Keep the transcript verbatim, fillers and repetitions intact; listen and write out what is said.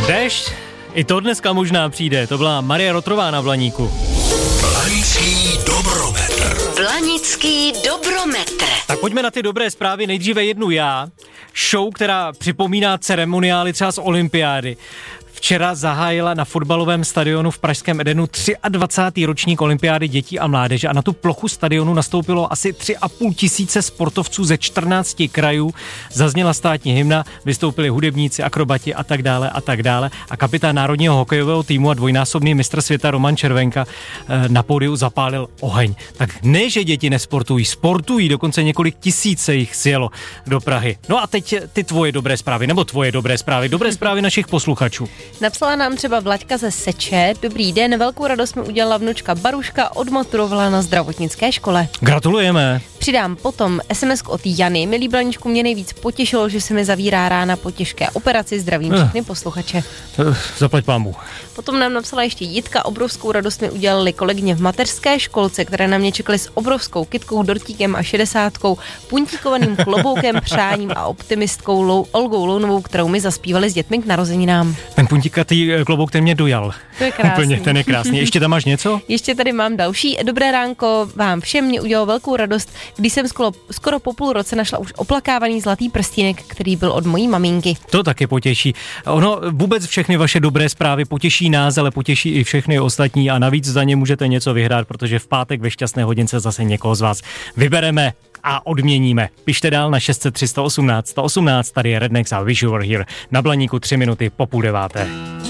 Déšť, i to dneska možná přijde, to byla Marie Rotrová na Blaníku. Blanický dobrometr. Blanický dobrometr. Tak pojďme na ty dobré zprávy, nejdříve jednu já. Show, která připomíná ceremoniály třeba z olympiády. Včera zahájila na fotbalovém stadionu v pražském Edenu dvacátý třetí ročník olympiády dětí a mládeže a na tu plochu stadionu nastoupilo asi tři a půl tisíce sportovců ze čtrnácti krajů. Zazněla státní hymna, vystoupili hudebníci, akrobati a tak dále a tak dále a kapitán národního hokejového týmu a dvojnásobný mistr světa Roman Červenka na pódiu zapálil oheň. Tak ne, že děti nesportují, sportují, dokonce několik tisíc se jich sjelo do Prahy. No a teď ty tvoje dobré zprávy, nebo tvoje dobré zprávy, dobré zprávy našich posluchačů. Napsala nám třeba Vlaďka ze Seče. Dobrý den, velkou radost mi udělala vnučka Baruška, odmaturovala na zdravotnické škole. Gratulujeme. Přidám potom es em esku od Jany. Milý Blaničku, mě nejvíc potěšilo, že se mi zavírá rána po těžké operaci. Zdravím všechny posluchače. Zaplať pánbůh. Potom nám napsala ještě Jitka. Obrovskou radost mi udělali kolegyně v mateřské školce, které na mě čekaly s obrovskou kytkou, dortíkem a šedesátkou, puntíkovaným kloboukem, přáním a optimistkou Lou, Olgou Lounovou, kterou mi zaspívali s dětmi k narozeninám. Ten puntíkatý klobouk, ten mě dojal. To je krásný. Úplně, ten je krásný. Ještě tam máš něco? Ještě tady mám další. Dobré ránko vám všem, mě udělalo velkou radost, když jsem skoro, skoro po půl roce našla už oplakávaný zlatý prstínek, který byl od mojí maminky. To taky potěší. Ono vůbec všechny vaše dobré zprávy potěší nás, ale potěší i všechny ostatní a navíc za ně můžete něco vyhrát, protože v pátek ve šťastné hodince zase někoho z vás vybereme a odměníme. Pište dál na šest set tři sto osmnáct sto osmnáct, tady je Rednex a Wish You Were Here na Blaníku tři minuty po půl deváté.